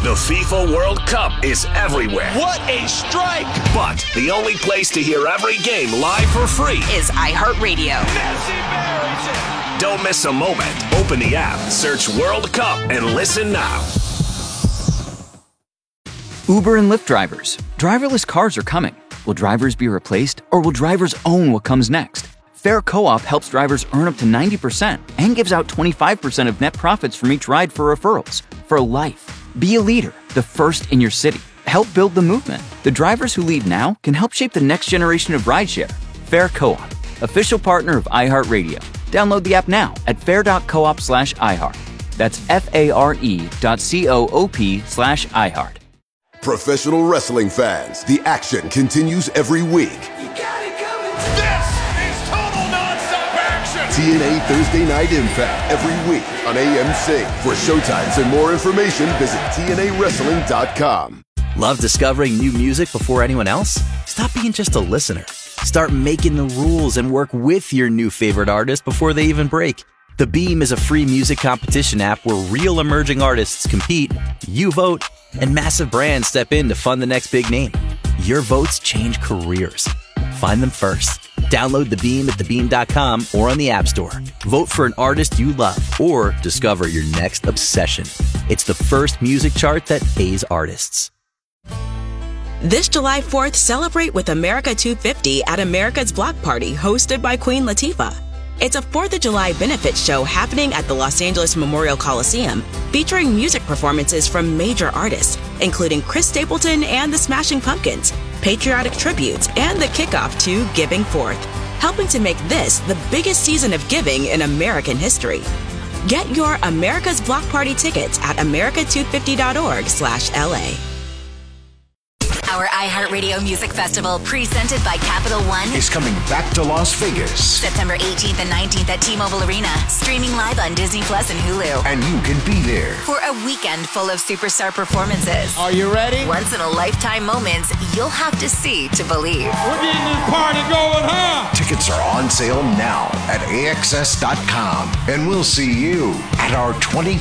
The FIFA World Cup is everywhere. What a strike! But the only place to hear every game live for free is iHeartRadio. Messi buries it! Don't miss a moment. Open the app, search World Cup, and listen now. Uber and Lyft drivers. Driverless cars are coming. Will drivers be replaced, or will drivers own what comes next? Fair Co-op helps drivers earn up to 90% and gives out 25% of net profits from each ride for referrals. For life. Be a leader, the first in your city. Help build the movement. The drivers who lead now can help shape the next generation of rideshare. Fair Co-op, official partner of iHeartRadio. Download the app now at fair.coop/iHeart. That's FARE.coop/iHeart. Professional wrestling fans, the action continues every week. This is total nonstop action! TNA Thursday Night Impact every week on AMC. For showtimes and more information, visit TNAWrestling.com. Love discovering new music before anyone else? Stop being just a listener. Start making the rules and work with your new favorite artist before they even break. The Beam is a free music competition app where real emerging artists compete, you vote, and massive brands step in to fund the next big name. Your votes change careers. Find them first. Download The Beam at thebeam.com or on the App Store. Vote for an artist you love or discover your next obsession. It's the first music chart that pays artists. This July 4th, celebrate with America 250 at America's Block Party, hosted by Queen Latifah. It's a 4th of July benefit show happening at the Los Angeles Memorial Coliseum, featuring music performances from major artists, including Chris Stapleton and the Smashing Pumpkins, patriotic tributes, and the kickoff to Giving Forth, helping to make this the biggest season of giving in American history. Get your America's Block Party tickets at america250.org/LA. Our iHeartRadio Music Festival, presented by Capital One, is coming back to Las Vegas. September 18th and 19th at T-Mobile Arena, streaming live on Disney Plus and Hulu. And you can be there For a weekend full of superstar performances. Are you ready? Once-in-a-lifetime moments you'll have to see to believe. We're getting this party going, huh? Tickets are on sale now at AXS.com. And we'll see you at our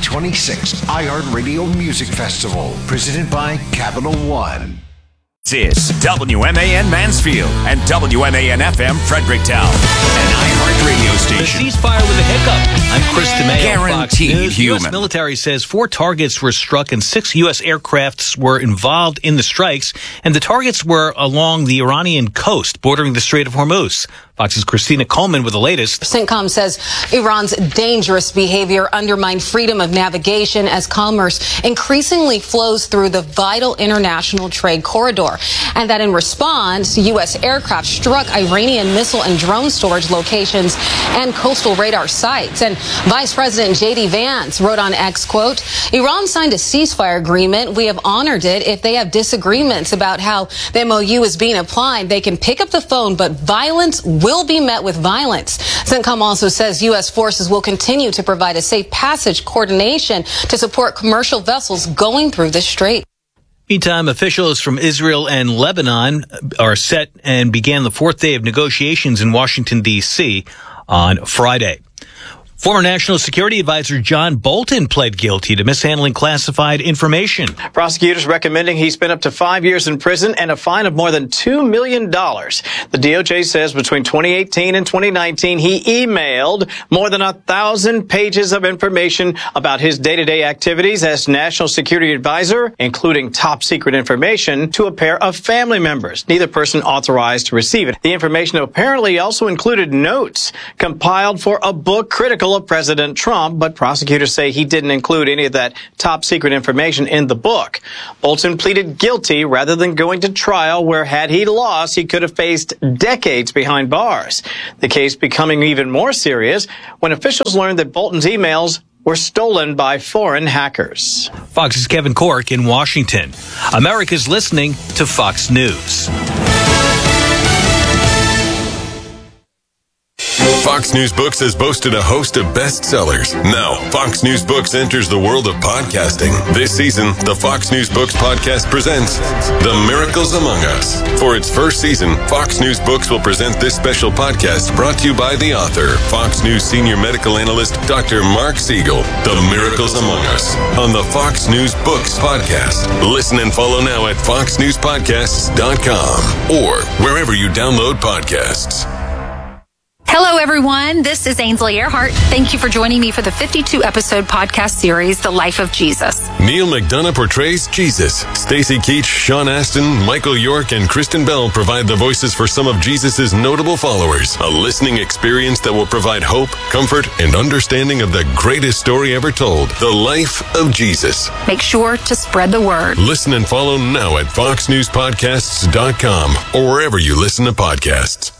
2026 iHeartRadio Music Festival, presented by Capital One. This is WMAN Mansfield and WMAN-FM Fredericktown, an iHeartRadio The station. ceasefire with a hiccup. I'm Chris DeMeo. Fox Guaranteed News. human. U.S. military says 4 targets were struck and 6 U.S. aircrafts were involved in the strikes, and the targets were along the Iranian coast, bordering the Strait of Hormuz. Fox's Christina Coleman with the latest. CENTCOM says Iran's dangerous behavior undermined freedom of navigation as commerce increasingly flows through the vital international trade corridor, and that in response, U.S. aircraft struck Iranian missile and drone storage locations and coastal radar sites. And Vice President J.D. Vance wrote on X, quote, Iran signed a ceasefire agreement. We have honored it. If they have disagreements about how the MOU is being applied, they can pick up the phone, but violence will be met with violence. CENTCOM also says U.S. forces will continue to provide a safe passage coordination to support commercial vessels going through the strait. Meantime, officials from Israel and Lebanon are set and began the 4th day of negotiations in Washington, D.C. on Friday. Former National Security Advisor John Bolton pled guilty to mishandling classified information. Prosecutors recommending he spend up to 5 years in prison and a fine of more than $2 million. The DOJ says between 2018 and 2019, he emailed more than 1,000 pages of information about his day-to-day activities as National Security Advisor, including top secret information to a pair of family members, neither person authorized to receive it. The information apparently also included notes compiled for a book critical of President Trump, but prosecutors say he didn't include any of that top secret information in the book. Bolton pleaded guilty rather than going to trial, where had he lost, he could have faced decades behind bars. The case becoming even more serious when officials learned that Bolton's emails were stolen by foreign hackers. Fox's Kevin Cork in Washington. America's listening to Fox News. Fox News Books has boasted a host of bestsellers. Now, Fox News Books enters the world of podcasting. This season, the Fox News Books podcast presents The Miracles Among Us. For its first season, Fox News Books will present this special podcast brought to you by the author, Fox News senior medical analyst, Dr. Mark Siegel. The Miracles Among Us on the Fox News Books podcast. Listen and follow now at foxnewspodcasts.com or wherever you download podcasts. Hello, everyone. This is Ainsley Earhart. Thank you for joining me for the 52-episode podcast series, The Life of Jesus. Neil McDonough portrays Jesus. Stacey Keach, Sean Astin, Michael York, and Kristen Bell provide the voices for some of Jesus' notable followers. A listening experience that will provide hope, comfort, and understanding of the greatest story ever told, The Life of Jesus. Make sure to spread the word. Listen and follow now at foxnewspodcasts.com or wherever you listen to podcasts.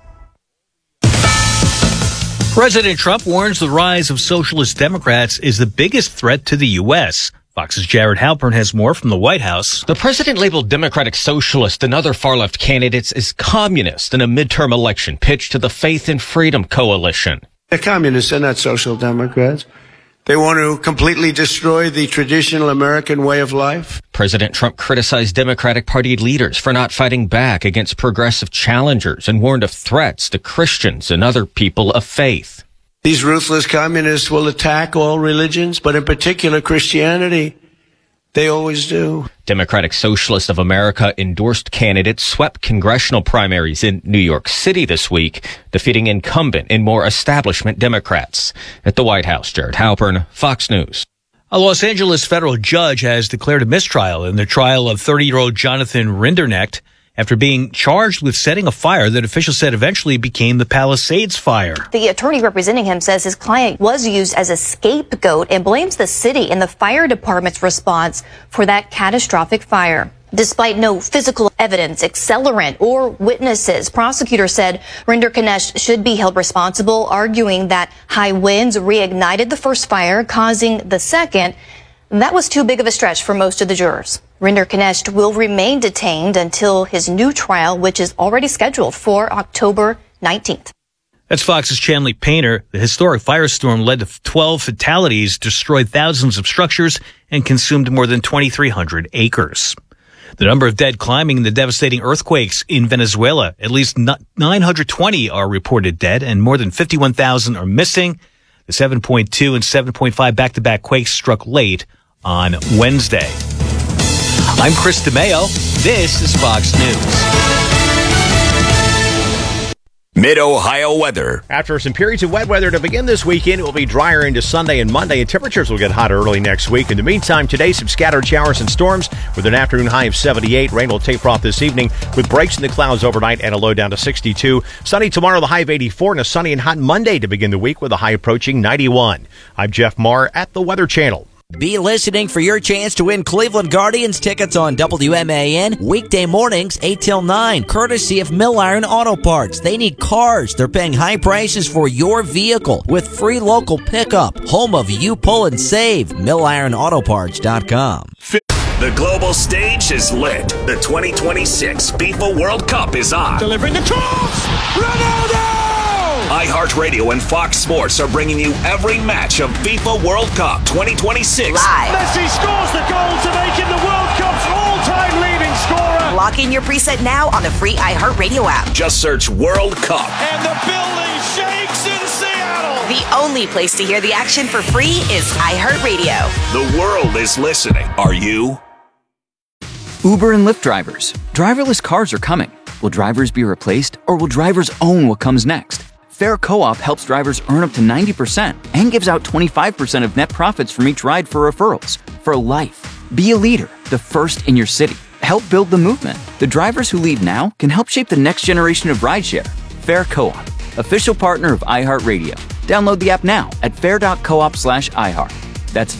President Trump warns the rise of socialist Democrats is the biggest threat to the U.S. Fox's Jared Halpern has more from the White House. The president labeled Democratic Socialist and other far-left candidates as communist in a midterm election pitched to the Faith and Freedom Coalition. They're communists, they're not social democrats. They want to completely destroy the traditional American way of life. President Trump criticized Democratic Party leaders for not fighting back against progressive challengers and warned of threats to Christians and other people of faith. These ruthless communists will attack all religions, but in particular Christianity. They always do. Democratic Socialists of America endorsed candidates swept congressional primaries in New York City this week, defeating incumbent and more establishment Democrats. At the White House, Jared Halpern, Fox News. A Los Angeles federal judge has declared a mistrial in the trial of 30-year-old Jonathan Rinderknecht after being charged with setting a fire that officials said eventually became the Palisades fire. The attorney representing him says his client was used as a scapegoat and blames the city and the fire department's response for that catastrophic fire. Despite no physical evidence, accelerant, or witnesses, prosecutors said Rinderknecht should be held responsible, arguing that high winds reignited the first fire, causing the second. That was too big of a stretch for most of the jurors. Rinderknecht will remain detained until his new trial, which is already scheduled for October 19th. That's Fox's Chanley Painter. The historic firestorm led to 12 fatalities, destroyed thousands of structures, and consumed more than 2,300 acres. The number of dead climbing the devastating earthquakes in Venezuela. At least 920 are reported dead, and more than 51,000 are missing. The 7.2 and 7.5 back-to-back quakes struck late on Wednesday. I'm Chris DeMeo. This is Fox News. Mid-Ohio weather. After some periods of wet weather to begin this weekend, it will be drier into Sunday and Monday, and temperatures will get hotter early next week. In the meantime, today, some scattered showers and storms with an afternoon high of 78. Rain will taper off this evening with breaks in the clouds overnight and a low down to 62. Sunny tomorrow, the high of 84, and a sunny and hot Monday to begin the week with a high approaching 91. I'm Jeff Marr at the Weather Channel. Be listening for your chance to win Cleveland Guardians tickets on WMAN weekday mornings 8 till 9, courtesy of Mill Iron Auto Parts. They need cars. They're paying high prices for your vehicle with free local pickup. Home of You Pull and Save. MillIronAutoParts.com. The global stage is lit. The 2026 FIFA World Cup is on. Delivering the cross! Ronaldo! iHeartRadio and Fox Sports are bringing you every match of FIFA World Cup 2026 live. Messi scores the goal to make him the World Cup's all-time leading scorer. Lock in your preset now on the free iHeartRadio app. Just search World Cup. And the building shakes in Seattle. The only place to hear the action for free is iHeartRadio. The world is listening. Are you? Uber and Lyft drivers. Driverless cars are coming. Will drivers be replaced, or will drivers own what comes next? Fair Co-op helps drivers earn up to 90% and gives out 25% of net profits from each ride for referrals. For life. Be a leader, the first in your city. Help build the movement. The drivers who lead now can help shape the next generation of rideshare. Fair Co-op, official partner of iHeartRadio. Download the app now at fair.coop/iHeart. That's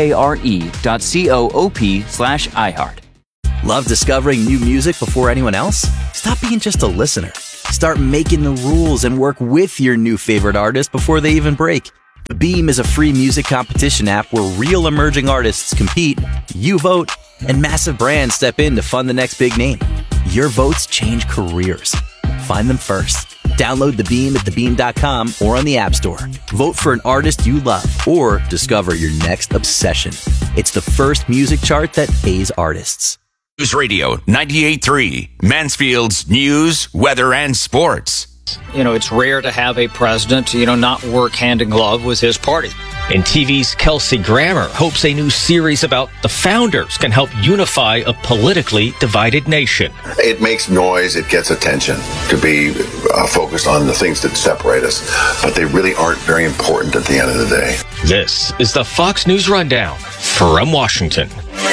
FARE.coop/iHeart. Love discovering new music before anyone else? Stop being just a listener. Start making the rules and work with your new favorite artist before they even break. The Beam is a free music competition app where real emerging artists compete, you vote, and massive brands step in to fund the next big name. Your votes change careers. Find them first. Download The Beam at thebeam.com or on the App Store. Vote for an artist you love or discover your next obsession. It's the first music chart that pays artists. News Radio 98.3, Mansfield's news, weather, and sports. You know, it's rare to have a president, not work hand in glove with his party. And TV's Kelsey Grammer hopes a new series about the founders can help unify a politically divided nation. It makes noise. It gets attention to be focused on the things that separate us. But they really aren't very important at the end of the day. This is the Fox News Rundown from Washington.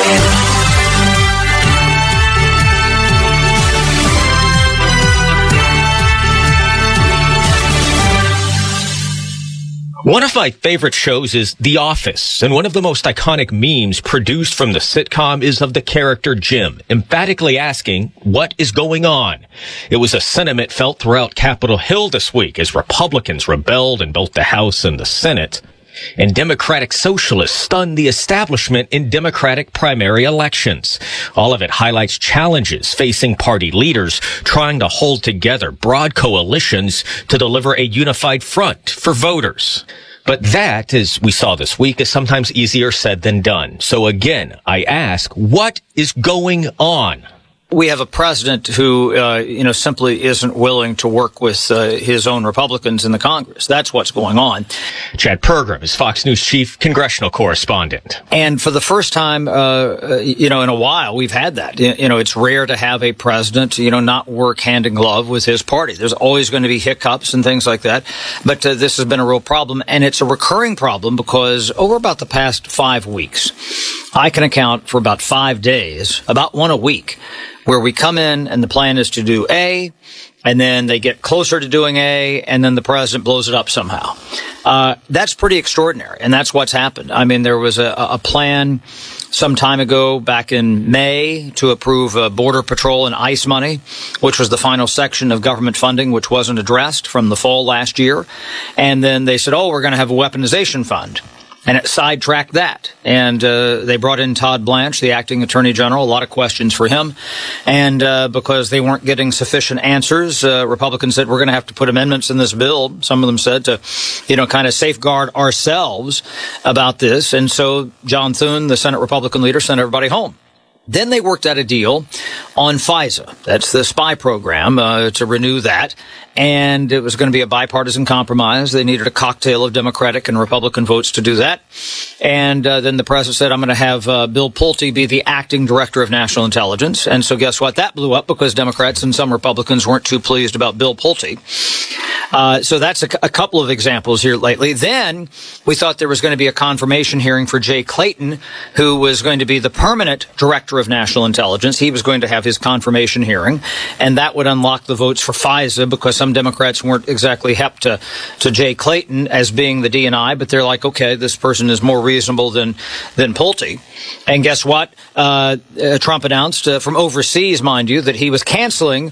One of my favorite shows is The Office, and one of the most iconic memes produced from the sitcom is of the character Jim, emphatically asking, "What is going on?" It was a sentiment felt throughout Capitol Hill this week as Republicans rebelled in both the House and the Senate, and Democratic socialists stunned the establishment in Democratic primary elections. All of it highlights challenges facing party leaders trying to hold together broad coalitions to deliver a unified front for voters. But that, as we saw this week, is sometimes easier said than done. So again, I ask, what is going on? We have a president who, simply isn't willing to work with his own Republicans in the Congress. That's what's going on. Chad Pergram is Fox News chief congressional correspondent. And for the first time, in a while, we've had that. It's rare to have a president, not work hand in glove with his party. There's always going to be hiccups and things like that. But this has been a real problem. And it's a recurring problem because over about the past 5 weeks, I can account for about 5 days, about one a week, where we come in and the plan is to do A, and then they get closer to doing A, and then the president blows it up somehow. That's pretty extraordinary, and that's what's happened. I mean, there was a plan some time ago, back in May, to approve Border Patrol and ICE money, which was the final section of government funding, which wasn't addressed from the fall last year. And then they said, we're going to have a weaponization fund. And it sidetracked that. And they brought in Todd Blanche, the acting attorney general, a lot of questions for him. And because they weren't getting sufficient answers, Republicans said, we're going to have to put amendments in this bill, some of them said, to, kind of safeguard ourselves about this. And so John Thune, the Senate Republican leader, sent everybody home. Then they worked out a deal on FISA. That's the spy program, to renew that. And it was going to be a bipartisan compromise. They needed a cocktail of Democratic and Republican votes to do that. And then the president said, I'm going to have Bill Pulte be the acting director of national intelligence. And so guess what? That blew up because Democrats and some Republicans weren't too pleased about Bill Pulte. So that's a couple of examples here lately. Then we thought there was going to be a confirmation hearing for Jay Clayton, who was going to be the permanent director of national intelligence. He was going to have his confirmation hearing, and that would unlock the votes for FISA because some Democrats weren't exactly hep to Jay Clayton as being the DNI, but they're like, okay, this person is more reasonable than Pulte. And guess what? Trump announced from overseas, mind you, that he was canceling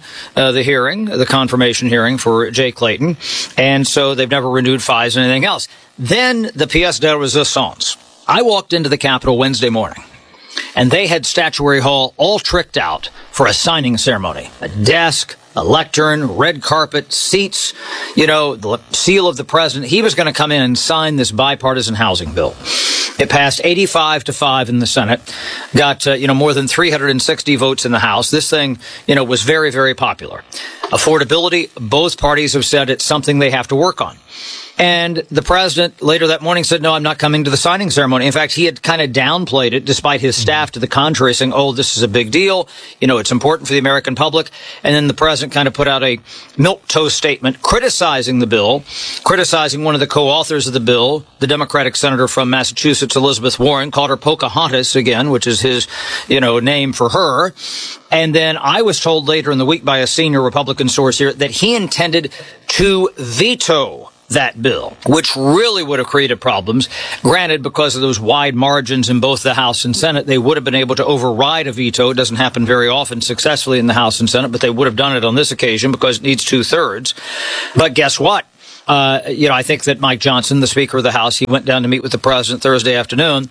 the confirmation hearing for Jay Clayton. And so they've never renewed FISA and anything else. Then the pièce de résistance. I walked into the Capitol Wednesday morning, and they had Statuary Hall all tricked out for a signing ceremony. A desk, a lectern, red carpet, seats, the seal of the president. He was going to come in and sign this bipartisan housing bill. It passed 85-5 in the Senate, got, more than 360 votes in the House. This thing, was very, very popular. Affordability, both parties have said it's something they have to work on. And the president later that morning said, no, I'm not coming to the signing ceremony. In fact, he had kind of downplayed it despite his staff to the contrary, saying, this is a big deal. It's important for the American public. And then the president kind of put out a milquetoast statement criticizing the bill, criticizing one of the co-authors of the bill, the Democratic senator from Massachusetts, Elizabeth Warren, called her Pocahontas again, which is his, name for her. And then I was told later in the week by a senior Republican source here that he intended to veto that bill, which really would have created problems. Granted, because of those wide margins in both the House and Senate, they would have been able to override a veto. It doesn't happen very often successfully in the House and Senate, but they would have done it on this occasion because it needs 2/3. But guess what? I think that Mike Johnson, the Speaker of the House, he went down to meet with the president Thursday afternoon,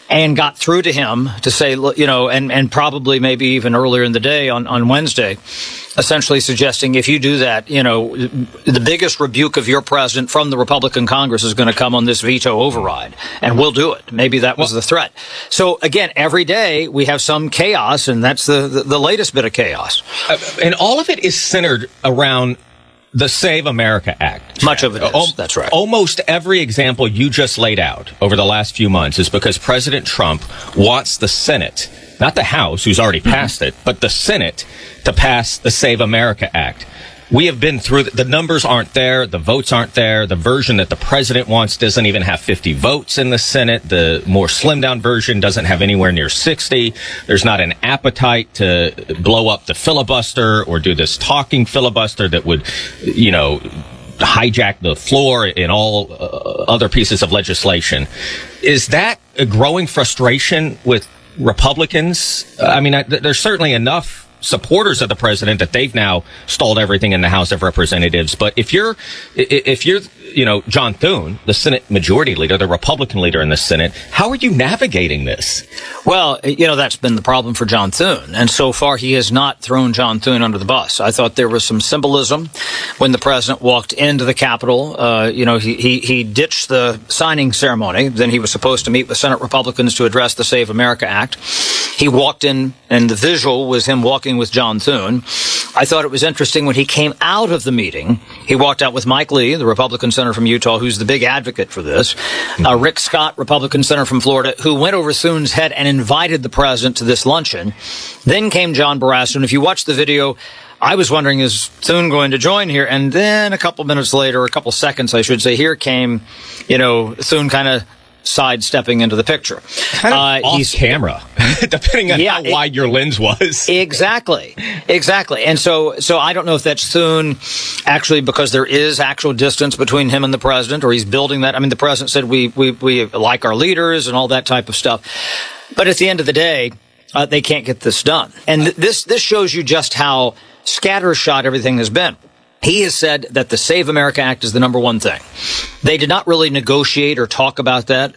and got through to him to say, you know, and probably maybe even earlier in the day on Wednesday, essentially suggesting if you do that, you know, the biggest rebuke of your president from the Republican Congress is going to come on this veto override, and we'll do it. Maybe that was the threat. So again, every day we have some chaos, and that's the latest bit of chaos. And all of it is centered around the Save America Act. Much of it is. That's right. Almost every example you just laid out over the last few months is because President Trump wants the Senate, not the House, who's already passed it, but the Senate to pass the Save America Act. We have been through the numbers aren't there. The votes aren't there. The version that the president wants doesn't even have 50 votes in the Senate. The more slimmed down version doesn't have anywhere near 60. There's not an appetite to blow up the filibuster or do this talking filibuster that would, you know, hijack the floor in all other pieces of legislation. Is that a growing frustration with Republicans? I mean, there's certainly enough supporters of the president that they've now stalled everything in the House of Representatives. But if you're, you know, John Thune, the Senate Majority Leader, the Republican leader in the Senate, how are you navigating this? Well, you know, that's been the problem for John Thune. And so far, he has not thrown John Thune under the bus. I thought there was some symbolism when the president walked into the Capitol. You know, he ditched the signing ceremony. Then he was supposed to meet with Senate Republicans to address the Save America Act. He walked in, and the visual was him walking with John Thune. I thought it was interesting when he came out of the meeting, he walked out with Mike Lee, the Republican senator from Utah, who's the big advocate for this, Rick Scott, Republican senator from Florida, who went over Thune's head and invited the president to this luncheon. Then came John Barrasso, and if you watch the video, I was wondering, is Thune going to join here? And then a couple minutes later, a couple seconds, I should say, here came, you know, Thune kind of sidestepping into the picture. Kind of off camera, depending on how wide your lens was. Exactly. And so I don't know if that's Thune actually because there is actual distance between him and the president, or he's building that. I mean, the president said we like our leaders and all that type of stuff. But at the end of the day, they can't get this done. And this shows you just how scattershot everything has been. He has said that the Save America Act is the number one thing. They did not really negotiate or talk about that.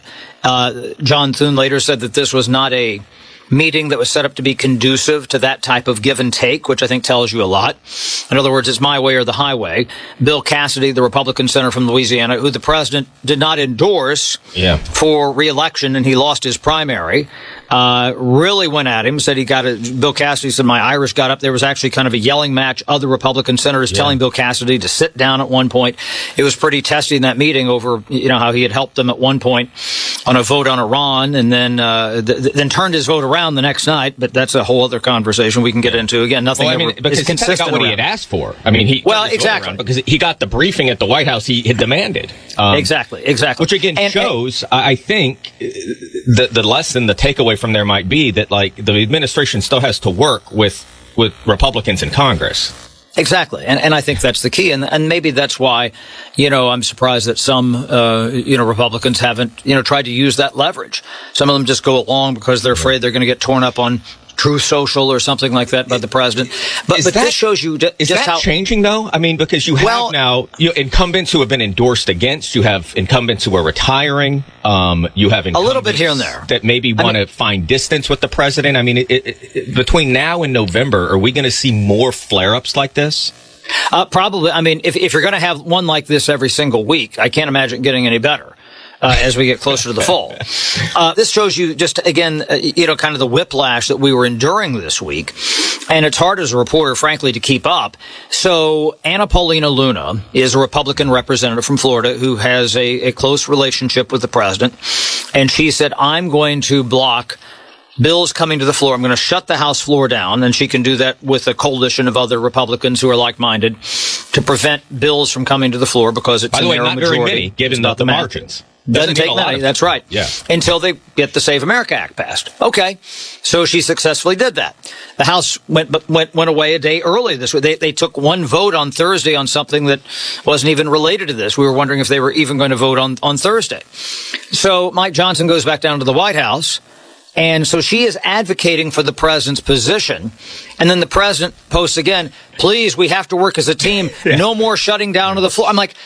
John Thune later said that this was not a meeting that was set up to be conducive to that type of give and take, which I think tells you a lot. In other words, it's my way or the highway. Bill Cassidy, the Republican senator from Louisiana, who the president did not endorse for re-election, and he lost his primary, really went at him, said he got it. Bill Cassidy said, my Irish got up. There was actually kind of a yelling match. Other Republican senators telling Bill Cassidy to sit down at one point. It was pretty testy in that meeting over, you know, how he had helped them at one point on a vote on Iran, and then turned his vote around the next night. But that's a whole other conversation we can get into. Again, nothing because is consistent. He got what he had asked for. I mean, exactly, because he got the briefing at the White House he had demanded. Exactly. Which again shows, I think, the lesson, the takeaway from there might be that, like, the administration still has to work with Republicans in Congress. Exactly. And I think that's the key. And maybe that's why, you know, I'm surprised that some, Republicans haven't, tried to use that leverage. Some of them just go along because they're afraid they're going to get torn up on True Social or something like that by the president. But this shows you just how... Is that changing, though? I mean, because you have now incumbents who have been endorsed against. You have incumbents who are retiring. You have incumbents a little bit here and there that maybe want to find distance with the president. I mean, between now and November, are we going to see more flare-ups like this? Probably. I mean, if you're going to have one like this every single week, I can't imagine getting any better. As we get closer to the fall. This shows you just, again, kind of the whiplash that we were enduring this week. And it's hard as a reporter, frankly, to keep up. So Anna Paulina Luna is a Republican representative from Florida who has a close relationship with the president. And she said, I'm going to block bills coming to the floor. I'm going to shut the House floor down, and she can do that with a coalition of other Republicans who are like-minded to prevent bills from coming to the floor because it's a narrow majority. By the way, not very many, given the margins. Doesn't take many. That's right. Yeah. Until they get the Save America Act passed. Okay. So she successfully did that. The House went away a day early this week. They took one vote on Thursday on something that wasn't even related to this. We were wondering if they were even going to vote on Thursday. So Mike Johnson goes back down to the White House. And so she is advocating for the president's position. And then the president posts again, please, we have to work as a team. No more shutting down of the floor. I'm like,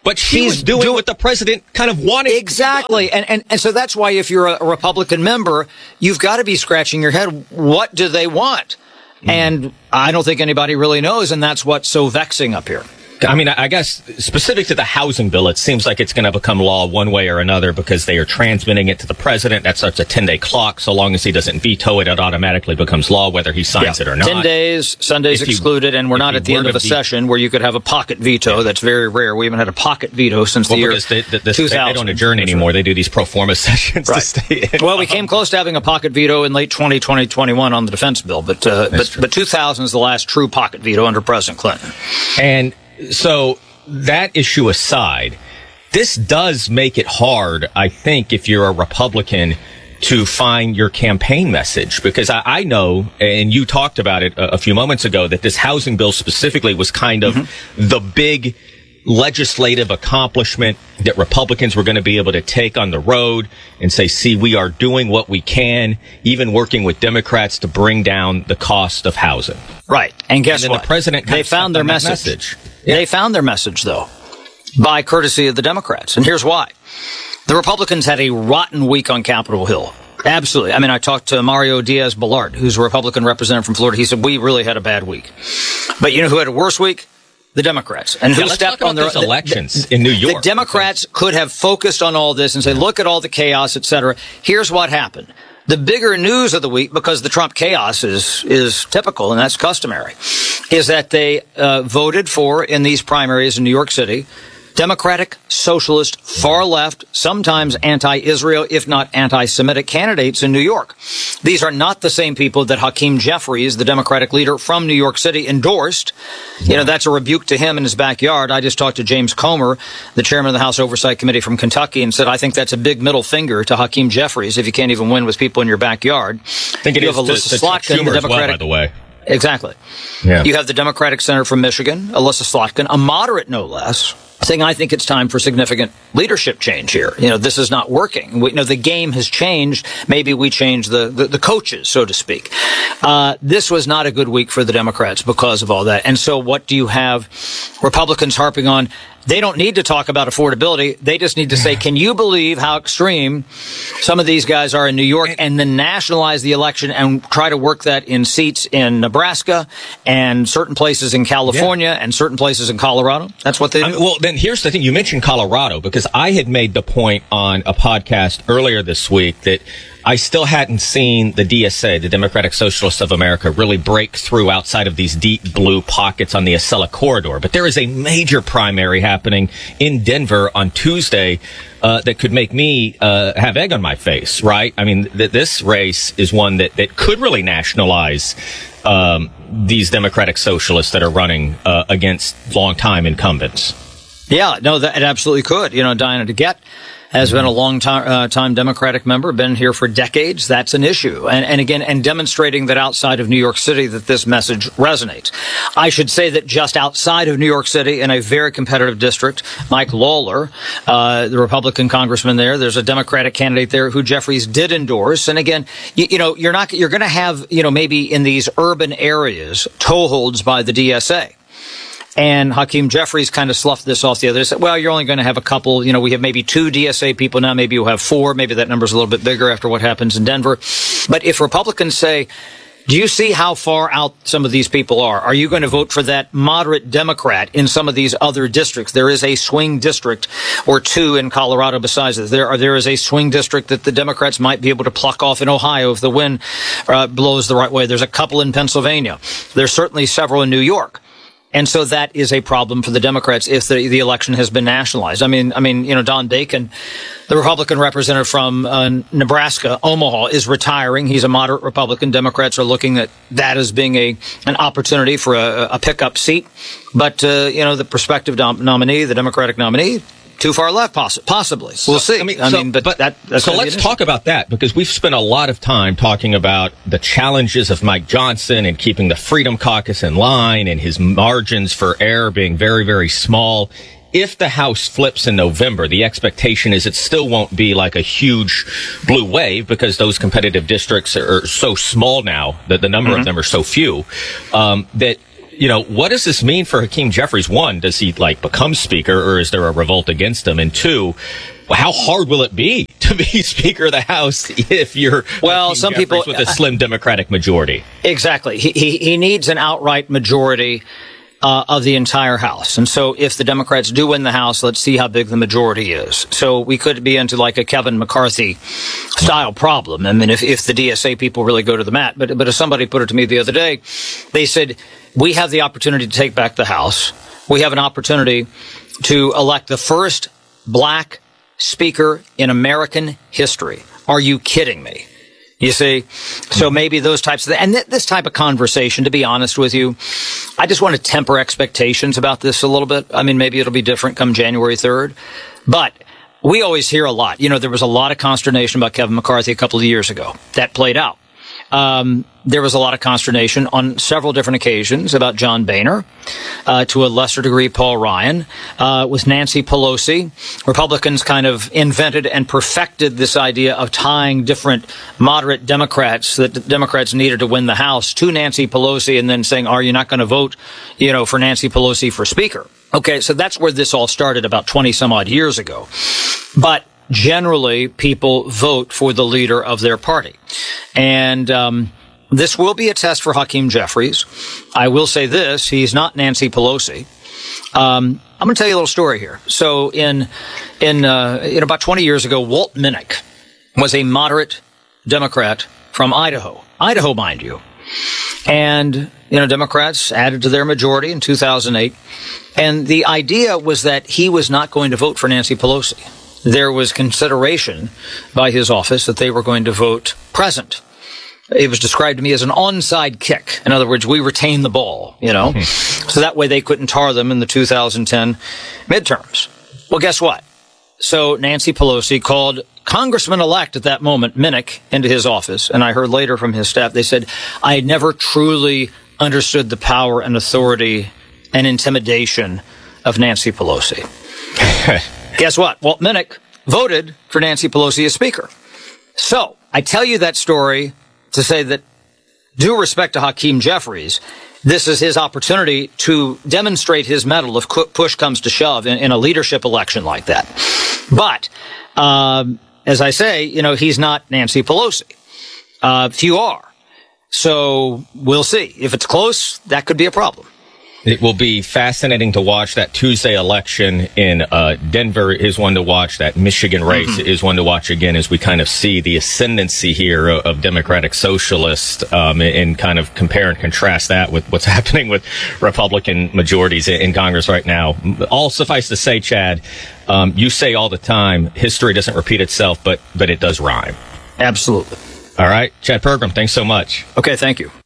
But she was doing what the president kind of wanted. Exactly. And so that's why if you're a Republican member, you've got to be scratching your head. What do they want? And I don't think anybody really knows. And that's what's so vexing up here. I mean, I guess specific to the housing bill, it seems like it's going to become law one way or another because they are transmitting it to the president. That starts a 10-day clock. So long as he doesn't veto it, it automatically becomes law, whether he signs it or not. 10 days, Sundays excluded, and we're not at the end of a session where you could have a pocket veto. That's very rare. We haven't had a pocket veto since the year 2000. They don't adjourn anymore. They do these pro forma sessions to stay in. Well, we came close to having a pocket veto in late 2021 on the defense bill, but 2000 is the last true pocket veto under President Clinton. And so that issue aside, this does make it hard, I think, if you're a Republican to find your campaign message, because I know, and you talked about it a few moments ago, that this housing bill specifically was kind of the big legislative accomplishment that Republicans were going to be able to take on the road and say, see, we are doing what we can, even working with Democrats to bring down the cost of housing. Right. And guess what? The president they found their message. Yeah. They found their message, though, by courtesy of the Democrats. And here's why. The Republicans had a rotten week on Capitol Hill. Absolutely. I mean, I talked to Mario Diaz-Balart, who's a Republican representative from Florida. He said, we really had a bad week. But you know who had a worse week? The Democrats. And who stepped on their elections in New York. The Democrats could have focused on all this and say, look at all the chaos, et cetera. Here's what happened. The bigger news of the week, because the Trump chaos is typical and that's customary, is that they voted for, in these primaries in New York City, Democratic, socialist, far left, sometimes anti-Israel, if not anti-Semitic candidates in New York. These are not the same people that Hakeem Jeffries, the Democratic leader from New York City, endorsed. You know, that's a rebuke to him in his backyard. I just talked to James Comer, the chairman of the House Oversight Committee from Kentucky, and said, I think that's a big middle finger to Hakeem Jeffries if you can't even win with people in your backyard. I think it is to Schumer as well, by the way. Exactly. Yeah. You have the Democratic senator from Michigan, Alyssa Slotkin, a moderate no less, saying, I think it's time for significant leadership change here. You know, this is not working. The game has changed. Maybe we change the coaches, so to speak. This was not a good week for the Democrats because of all that. And so what do you have Republicans harping on? They don't need to talk about affordability. They just need to say, can you believe how extreme some of these guys are in New York, and then nationalize the election and try to work that in seats in Nebraska and certain places in California and certain places in Colorado? That's what they do. Well, then here's the thing. You mentioned Colorado because I had made the point on a podcast earlier this week that I still hadn't seen the DSA, the Democratic Socialists of America, really break through outside of these deep blue pockets on the Acela corridor. But there is a major primary happening in Denver on Tuesday that could make me have egg on my face, right? I mean, this race is one that could really nationalize these Democratic Socialists that are running against longtime incumbents. Yeah, no, it absolutely could. You know, Diana DeGette has been a long time Democratic member, been here for decades. That's an issue. And again, demonstrating that outside of New York City that this message resonates. I should say that just outside of New York City, in a very competitive district, Mike Lawler, the Republican congressman there's a Democratic candidate there who Jeffries did endorse. And again, you're going to have, maybe in these urban areas, toeholds by the DSA. And Hakeem Jeffries kind of sloughed this off the other. He said, well, you're only going to have a couple. We have maybe 2 DSA people now. Maybe you'll have 4. Maybe that number's a little bit bigger after what happens in Denver. But if Republicans say, do you see how far out some of these people are? Are you going to vote for that moderate Democrat in some of these other districts? There is a swing district or 2 in Colorado besides this. There is a swing district that the Democrats might be able to pluck off in Ohio if the wind blows the right way. There's a couple in Pennsylvania. There's certainly several in New York. And so that is a problem for the Democrats if the election has been nationalized. I mean, Don Dakin, the Republican representative from Nebraska, Omaha, is retiring. He's a moderate Republican. Democrats are looking at that as being an opportunity for a pickup seat. But, the prospective nominee, the Democratic nominee, too far left, possibly. We'll see. So let's talk about that, because we've spent a lot of time talking about the challenges of Mike Johnson and keeping the Freedom Caucus in line and his margins for error being very, very small. If the House flips in November, the expectation is it still won't be like a huge blue wave because those competitive districts are so small now, that the number of them are so few, that what does this mean for Hakeem Jeffries? One, does he become speaker, or is there a revolt against him? And two, how hard will it be to be Speaker of the House if you're some Jeffries people with a slim Democratic majority? Exactly. He needs an outright majority of the entire House. And so if the Democrats do win the House, let's see how big the majority is. So we could be into a Kevin McCarthy style problem. I mean, if the DSA people really go to the mat. But as somebody put it to me the other day, they said, we have the opportunity to take back the House. We have an opportunity to elect the first black speaker in American history. Are you kidding me? You see? So maybe those types of things. And this type of conversation, to be honest with you, I just want to temper expectations about this a little bit. I mean, maybe it'll be different come January 3rd. But we always hear a lot. There was a lot of consternation about Kevin McCarthy a couple of years ago. That played out. There was a lot of consternation on several different occasions about John Boehner, to a lesser degree Paul Ryan, with Nancy Pelosi. Republicans kind of invented and perfected this idea of tying different moderate Democrats that the Democrats needed to win the House to Nancy Pelosi, and then saying, are you not going to vote, for Nancy Pelosi for Speaker? Okay, so that's where this all started about 20 some odd years ago. But generally, people vote for the leader of their party. And this will be a test for Hakeem Jeffries. I will say this, he's not Nancy Pelosi. I'm going to tell you a little story here. So in about 20 years ago, Walt Minnick was a moderate Democrat from Idaho. Idaho, mind you. And, Democrats added to their majority in 2008. And the idea was that he was not going to vote for Nancy Pelosi. There was consideration by his office that they were going to vote present. It was described to me as an onside kick. In other words, we retain the ball, so that way they couldn't tar them in the 2010 midterms. Well, guess what? So Nancy Pelosi called Congressman-elect at that moment, Minnick, into his office. And I heard later from his staff, they said, I had never truly understood the power and authority and intimidation of Nancy Pelosi. Guess what? Walt Minnick voted for Nancy Pelosi as Speaker. So I tell you that story to say that, due respect to Hakeem Jeffries, this is his opportunity to demonstrate his mettle if push comes to shove in a leadership election like that. But as I say, he's not Nancy Pelosi. Few are. So we'll see. If it's close, that could be a problem. It will be fascinating to watch. That Tuesday election in Denver is one to watch. That Michigan race is one to watch again, as we kind of see the ascendancy here of Democratic Socialists, and kind of compare and contrast that with what's happening with Republican majorities in Congress right now. All suffice to say, Chad, you say all the time, history doesn't repeat itself, but it does rhyme. Absolutely. All right. Chad Pergram, thanks so much. Okay, thank you.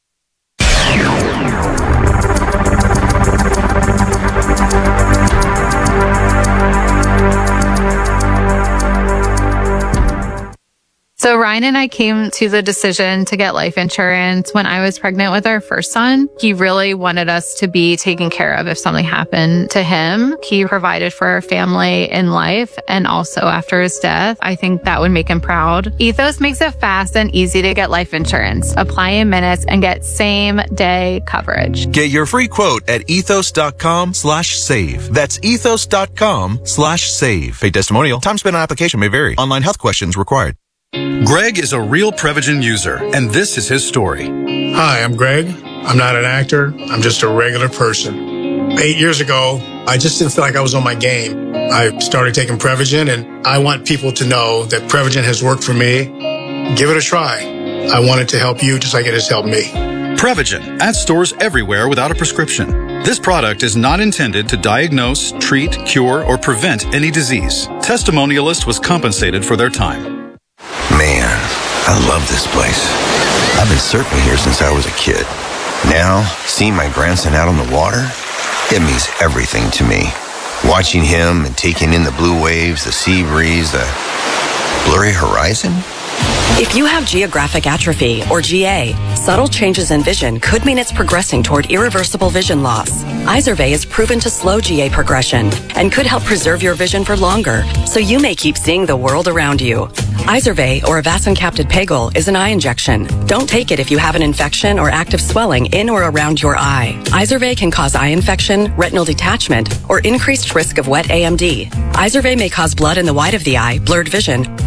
So Ryan and I came to the decision to get life insurance when I was pregnant with our first son. He really wanted us to be taken care of if something happened to him. He provided for our family in life and also after his death. I think that would make him proud. Ethos makes it fast and easy to get life insurance. Apply in minutes and get same day coverage. Get your free quote at ethos.com/save. That's ethos.com/save. Paid testimonial. Time spent on application may vary. Online health questions required. Greg is a real Prevagen user, and this is his story. Hi, I'm Greg. I'm not an actor. I'm just a regular person. 8 years ago, I just didn't feel like I was on my game. I started taking Prevagen, and I want people to know that Prevagen has worked for me. Give it a try. I want it to help you just like it has helped me. Prevagen, at stores everywhere without a prescription. This product is not intended to diagnose, treat, cure, or prevent any disease. Testimonialist was compensated for their time. Man, I love this place. I've been surfing here since I was a kid. Now, seeing my grandson out on the water, it means everything to me. Watching him and taking in the blue waves, the sea breeze, the blurry horizon. If you have geographic atrophy, or GA, Subtle changes in vision could mean it's progressing toward irreversible vision loss. Izervay is proven to slow GA progression and could help preserve your vision for longer, so you may keep seeing the world around you. Izervay, or avacincaptad pegol, is an eye injection. Don't take it if you have an infection or active swelling in or around your eye. Izervay can cause eye infection, retinal detachment, or increased risk of wet AMD. Izervay may cause blood in the white of the eye, blurred vision,